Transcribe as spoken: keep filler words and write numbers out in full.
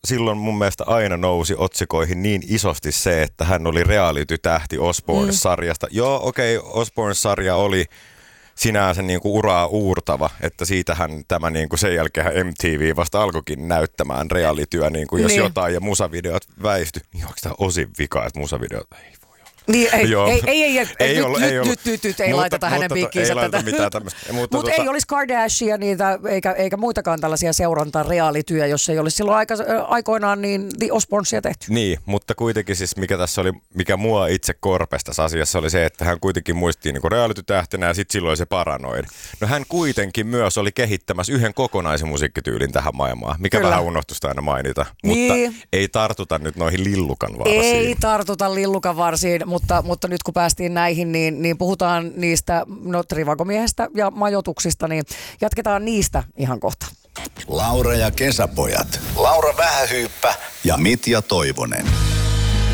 silloin mun mielestä aina nousi otsikoihin niin isosti se, että hän oli reality-tähti Osbourne-sarjasta. Mm. Joo, okei, okay, Osbourne-sarja oli sinänsä niinku uraa uurtava, että siitähän tämä niinku sen jälkeen M T V vasta alkoikin näyttämään realityä, niinku jos niin. jotain ja musavideot väisty. Niin onko tämä osin vika, että musavideot ei voi olla? Niin, ei, ei, ei, ei, ei, nyt, ollut, nyt, ei, ollut. nyt, nyt, nyt, ei mutta, laiteta hänen piikkiinsä tätä. Ei mitään tämmöistä. Mutta tota... ei olisi Kardashiania niitä, eikä, eikä muitakaan tällaisia seurantarealityjä, jos ei olisi silloin aika, aikoinaan niin The Osbournesia tehty. Niin, mutta kuitenkin siis mikä tässä oli, mikä mua itse korpesi tässä asiassa oli se, että hän kuitenkin muistiin niin reality-tähtenä ja sitten silloin se paranoidi. No hän kuitenkin myös oli kehittämässä yhden kokonaisen musiikkityylin tähän maailmaan, mikä Kyllä. vähän unohtusta aina mainita. Niin. Mutta ei tartuta nyt noihin lillukan varsiin. Ei tartuta lillukan varsiin, mutta, mutta nyt kun päästiin näihin, niin, niin puhutaan niistä no, Trivagomiehestä ja majoituksista, niin jatketaan niistä ihan kohta. Laura ja kesäpojat. Laura Vähähyyppä ja Mitja Toivonen.